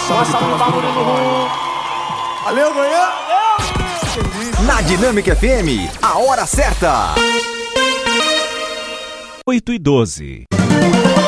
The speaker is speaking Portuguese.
salva de palmas pro Goiânia. Valeu, Goiânia! Na Dinâmica FM, a hora certa. 8h12.